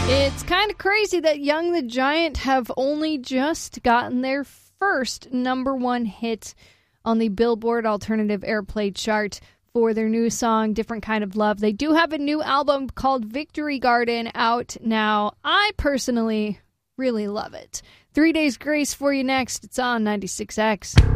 It's kind of crazy that Young the Giant have only just gotten their first number one hit on the Billboard Alternative Airplay chart for their new song, Different Kind of Love. They do have a new album called Victory Garden out now. I personally really love it. 3 Days Grace for you next. It's on 96X.